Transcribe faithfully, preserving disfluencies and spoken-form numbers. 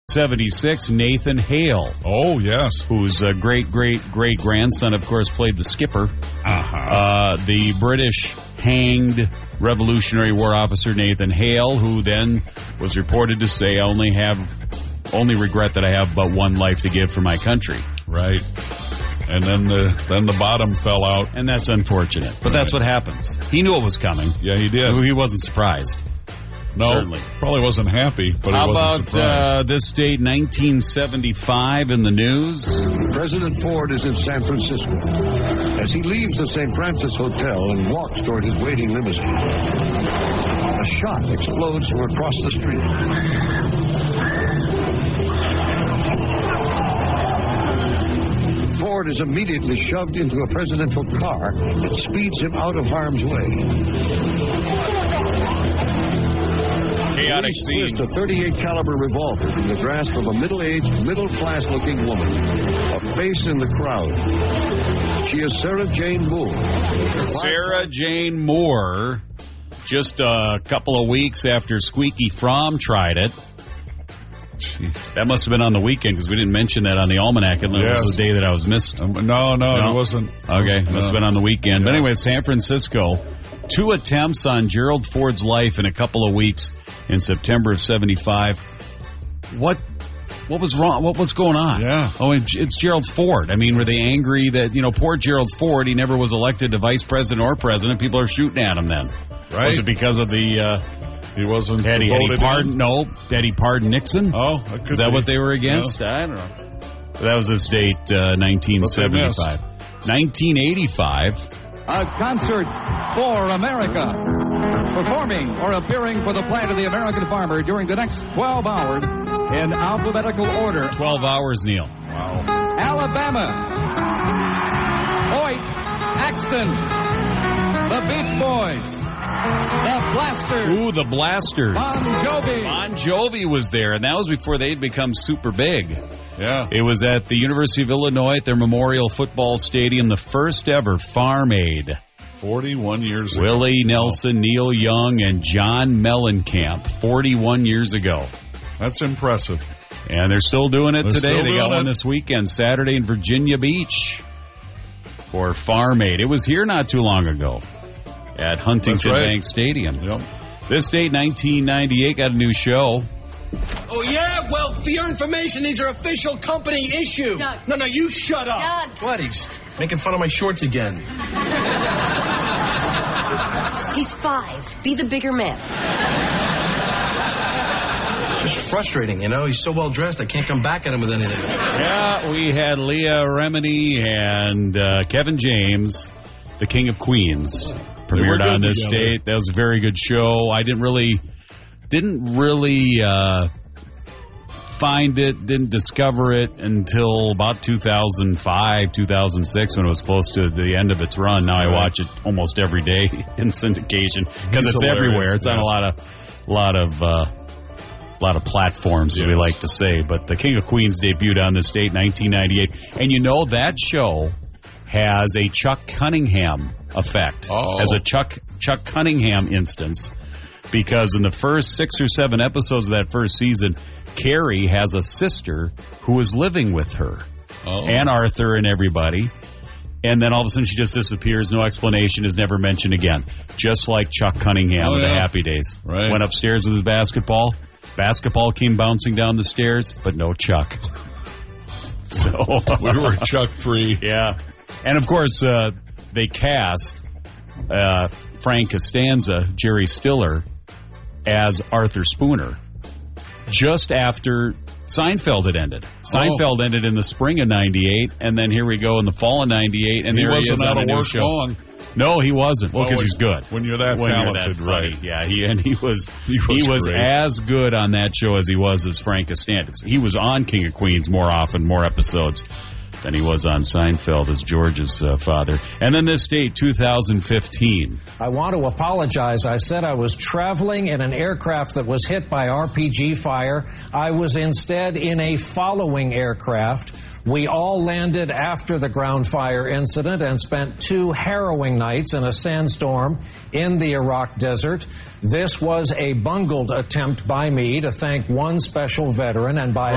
seventy-six, Nathan Hale. Oh, yes. Whose uh, great-great-great-grandson, of course, played the skipper. Uh-huh. Uh, the British hanged Revolutionary War officer Nathan Hale, who then was reported to say, I only have, only regret that I have but one life to give for my country. Right. And then the then the bottom fell out. And that's unfortunate. But that's what happens. He knew it was coming. Yeah, he did. He wasn't surprised. No, Certainly. Probably wasn't happy, but How he wasn't about surprised. uh, this date, nineteen seventy-five, in the news? President Ford is in San Francisco. As he leaves the Saint Francis Hotel and walks toward his waiting limousine, a shot explodes from across the street. Ford is immediately shoved into a presidential car that speeds him out of harm's way. Chaotic scene. Twist a thirty-eight caliber revolver from the grasp of a middle-aged, middle-class-looking woman, a face in the crowd. She is Sarah Jane Moore. Sarah Jane Moore, just a couple of weeks after Squeaky Fromm tried it. Jeez. That must have been on the weekend because we didn't mention that on the almanac. And Yes. it was the day that I was missed. Um, no, no, no, it wasn't. Okay, no. must have been on the weekend. Yeah. But anyway, San Francisco, two attempts on Gerald Ford's life in a couple of weeks in September of seventy-five. What what was wrong? What was going on? Yeah. Oh, it's, it's Gerald Ford. I mean, were they angry that, you know, poor Gerald Ford, he never was elected to vice president or president. People are shooting at him then. Right. Was it because of the... Uh, He wasn't Had he, had he voted pardoned? in? No. Had he pardoned Nixon? Oh, that could Is that be. what they were against? Yeah. I don't know. But that was this date, uh, nineteen seventy-five. nineteen eighty-five. A concert for America. Performing or appearing for the plight of the American farmer during the next twelve hours in alphabetical order. twelve hours, Neil. Wow. Alabama. Hoyt. Axton. The Beach Boys. The Blasters. Ooh, the Blasters. Bon Jovi. Bon Jovi was there, and that was before they'd become super big. Yeah. It was at the University of Illinois at their Memorial Football Stadium, the first ever Farm Aid. forty-one years ago. Willie Nelson, Neil Young, and John Mellencamp, forty-one years ago. That's impressive. And they're still doing it They're today. still They got doing one it. this weekend, Saturday in Virginia Beach for Farm Aid. It was here not too long ago at Huntington That's right. Bank Stadium. Yep. This date, nineteen ninety-eight, got a new show. Oh, yeah? Well, for your information, these are official company issue. Doug. No, no, you shut up. Doug. What? He's making fun of my shorts again. He's five. Be the bigger man. Just frustrating, you know? He's so well dressed, I can't come back at him with anything. Yeah, we had Leah Remini and uh, Kevin James, the King of Queens, premiered good on this together. date. That was a very good show. I didn't really, didn't really uh, find it, didn't discover it until about two thousand five, two thousand six, when it was close to the end of its run. Now I watch it almost every day in syndication because He's it's hilarious, everywhere. It's on yes. a lot of, lot of. Uh, A lot of platforms, as we Yes. like to say. But the King of Queens debuted on this date, nineteen ninety-eight. And you know, that show has a Chuck Cunningham effect. Oh. Has a Chuck Chuck Cunningham instance. Because in the first six or seven episodes of that first season, Carrie has a sister who is living with her. Oh. And Arthur and everybody. And then all of a sudden she just disappears. No explanation, is never mentioned again. Just like Chuck Cunningham Oh, of the yeah. Happy Days. Right. Went upstairs with his basketball. Basketball came bouncing down the stairs, but no Chuck. So We were Chuck free. yeah. And of course, uh, they cast uh, Frank Costanza, Jerry Stiller, as Arthur Spooner just after Seinfeld had ended. Seinfeld ended in the spring of ninety-eight, and then here we go in the fall of ninety-eight, and He there he is wasn't on out a of new work show. long. No, he wasn't. Well, Well, because when- he's good. when you're that When you're talented, that funny. right. Yeah, he and he was He was he was great. as good on that show as he was as Frank Costanza. He was on King of Queens more often, more episodes than he was on Seinfeld as George's uh, father. And then this date, two thousand fifteen. I want to apologize. I said I was traveling in an aircraft that was hit by R P G fire. I was instead in a following aircraft. We all landed after the ground fire incident and spent two harrowing nights in a sandstorm in the Iraq desert. This was a bungled attempt by me to thank one special veteran and by